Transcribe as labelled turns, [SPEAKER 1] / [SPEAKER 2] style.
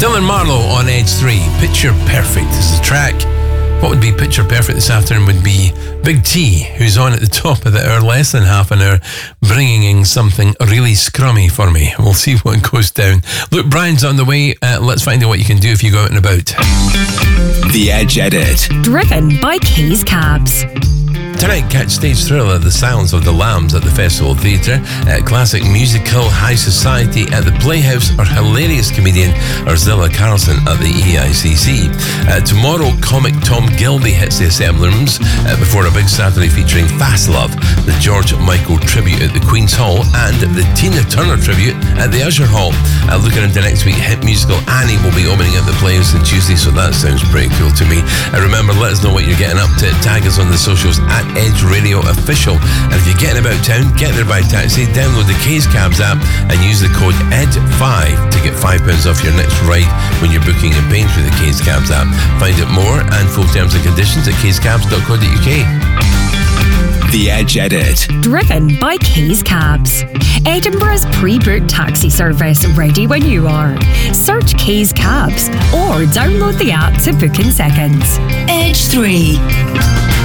[SPEAKER 1] Dylan Marlowe on Edge 3, Picture Perfect is the track. What would be picture perfect this afternoon would be Big T, who's on at the top of the hour, less than half an hour, bringing in something really scrummy for me. We'll see what goes down. Luke Bryan's on the way. Let's find out what you can do if you go out and about.
[SPEAKER 2] The Edge Edit.
[SPEAKER 3] Driven by K's Cabs.
[SPEAKER 1] Tonight, catch Stage Thriller, The Silence of the Lambs at the Festival Theatre, classic musical High Society at the Playhouse, or hilarious comedian Urzilla Carlson at the EICC. Tomorrow, comic Tom Gilby hits the Assembly Rooms before a big Saturday featuring Fast Love, the George Michael tribute at the Queen's Hall, and the Tina Turner tribute at the Usher Hall. Looking into next week, hit musical Annie will be opening at the Playhouse on Tuesday, so that sounds pretty cool to me. Remember, let us know what you're getting up to. Tag us on the socials at Edge Radio Official. And if you're getting about town, get there by taxi, download the K's Cabs app and use the code ED5 to get £5 off your next ride when you're booking and paying through the K's Cabs app. Find out more and full terms and conditions at kscabs.co.uk.
[SPEAKER 2] The Edge Edit.
[SPEAKER 3] Driven by K's Cabs. Edinburgh's pre-booked taxi service, ready when you are. Search K's Cabs or download the app to book in seconds.
[SPEAKER 4] Edge 3.